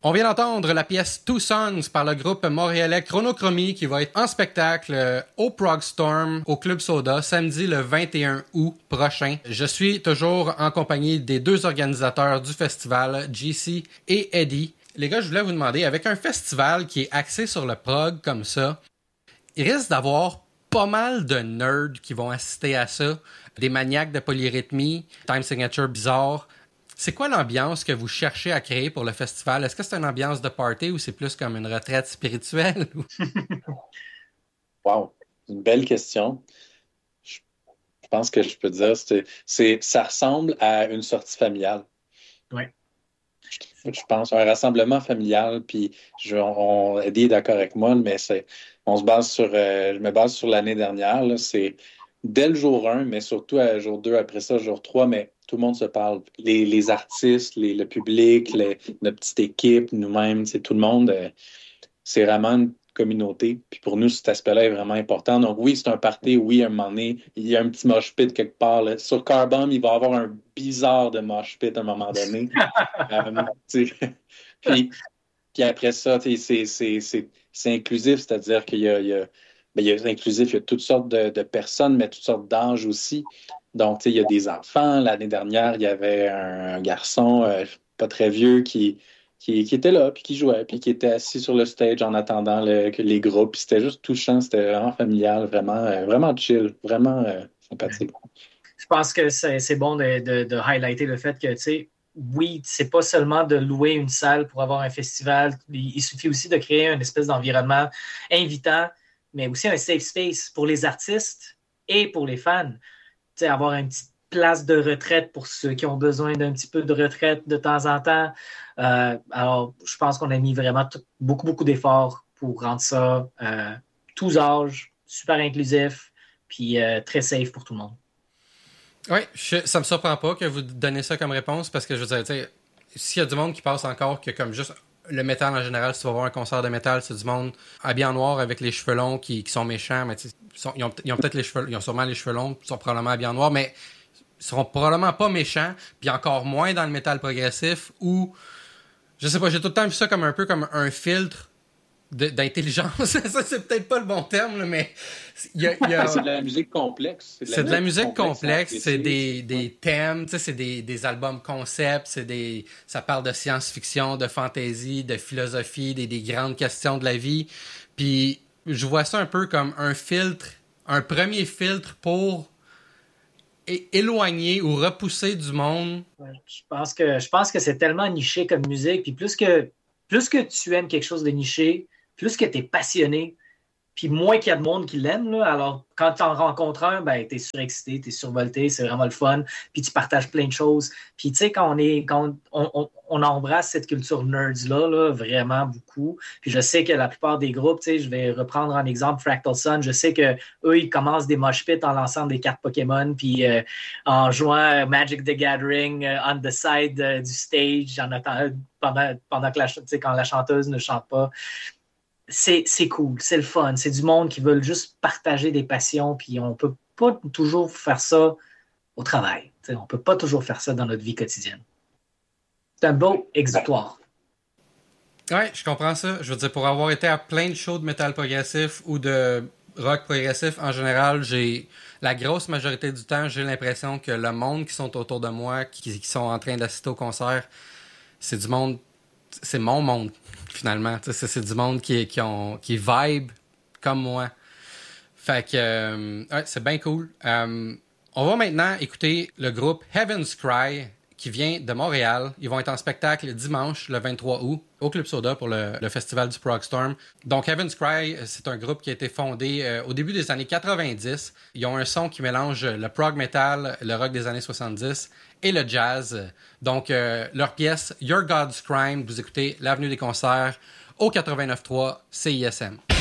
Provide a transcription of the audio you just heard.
On vient d'entendre la pièce Two Sons par le groupe montréalais Chronochromie qui va être en spectacle au Prog Storm au Club Soda samedi le 21 août prochain. Je suis toujours en compagnie des deux organisateurs du festival, JC et Eddie. Les gars, je voulais vous demander, avec un festival qui est axé sur le prog comme ça, il risque d'avoir pas mal de nerds qui vont assister à ça, des maniaques de polyrythmie, time signature bizarre. C'est quoi l'ambiance que vous cherchez à créer pour le festival? Est-ce que c'est une ambiance de party ou c'est plus comme une retraite spirituelle? Wow, une belle question. Je pense que je peux dire, ça ressemble à une sortie familiale. Oui. Je pense un rassemblement familial, puis Eddie est d'accord avec moi, mais on se base je me base sur l'année dernière. Là, c'est dès le jour 1, mais surtout à jour 2, après ça, jour 3, mais tout le monde se parle. Les artistes, le public, notre petite équipe, nous-mêmes, tout le monde, c'est vraiment une communauté. Puis pour nous, cet aspect-là est vraiment important. Donc oui, c'est un party. Oui, à un moment donné, il y a un petit mosh pit quelque part. Là. Sur Carbomb, il va y avoir un bizarre de mosh pit à un moment donné. Puis après ça, c'est inclusif, c'est-à-dire qu'il y a inclusif, il y a toutes sortes de personnes, mais toutes sortes d'âges aussi. Donc, il y a des enfants. L'année dernière, il y avait un garçon pas très vieux qui était là, puis qui jouait, puis qui était assis sur le stage en attendant que les groupes. Puis c'était juste touchant, c'était vraiment familial, vraiment chill, vraiment sympathique. Je pense que c'est bon de highlighter le fait que, tu sais, oui, c'est pas seulement de louer une salle pour avoir un festival. Il suffit aussi de créer une espèce d'environnement invitant, mais aussi un safe space pour les artistes et pour les fans. Tu sais, avoir une petite place de retraite pour ceux qui ont besoin d'un petit peu de retraite de temps en temps. Alors, je pense qu'on a mis vraiment beaucoup d'efforts pour rendre ça tous âges, super inclusif, puis très safe pour tout le monde. Oui, ça me surprend pas que vous donniez ça comme réponse parce que je veux dire, tu sais, s'il y a du monde qui passe encore que comme juste le métal en général, si tu vas voir un concert de métal, c'est du monde habillé en noir avec les cheveux longs qui sont méchants, mais ils ont peut-être les cheveux, ils ont sûrement les cheveux longs, ils sont probablement habillés en noir, mais ils seront probablement pas méchants, puis encore moins dans le métal progressif où, je sais pas, j'ai tout le temps vu ça comme un peu comme un filtre d'intelligence. Ça, c'est peut-être pas le bon terme, là, mais c'est de la musique complexe. C'est de la musique complexe, c'est des thèmes, tu sais, c'est des albums concepts, ça parle de science-fiction, de fantasy, de philosophie, des grandes questions de la vie. Puis je vois ça un peu comme un filtre, un premier filtre pour éloigner ou repousser du monde. Je pense que c'est tellement niché comme musique, puis plus que tu aimes quelque chose de niché, plus que tu es passionné, puis moins qu'il y a de monde qui l'aime, là, alors quand tu en rencontres un, ben, tu es surexcité, tu es survolté, c'est vraiment le fun, puis tu partages plein de choses. Puis tu sais, quand on embrasse cette culture nerds-là, là, vraiment beaucoup, puis je sais que la plupart des groupes, tu sais, je vais reprendre en exemple Fractal Sun, je sais qu'eux, ils commencent des mosh pits en lançant des cartes Pokémon, puis en jouant Magic the Gathering on the side du stage, en attendant, pendant que quand la chanteuse ne chante pas. C'est cool, c'est le fun. C'est du monde qui veulent juste partager des passions, puis on peut pas toujours faire ça au travail. T'sais, on peut pas toujours faire ça dans notre vie quotidienne. C'est un beau exutoire. Ouais, je comprends ça. Je veux dire, pour avoir été à plein de shows de métal progressif ou de rock progressif en général, la grosse majorité du temps, j'ai l'impression que le monde qui sont autour de moi, qui sont en train d'assister au concert, c'est du monde, c'est mon monde. Finalement, c'est du monde qui vibe comme moi. Fait que ouais, c'est bien cool. On va maintenant écouter le groupe Heaven's Cry qui vient de Montréal. Ils vont être en spectacle dimanche, le 23 août, au Club Soda pour le festival du Prog Storm. Donc Heaven's Cry, c'est un groupe qui a été fondé au début des années 90. Ils ont un son qui mélange le prog metal, le rock des années 70 et le jazz. Donc leur pièce Your God's Crime, vous écoutez l'Avenue des Concerts au 89.3 CISM.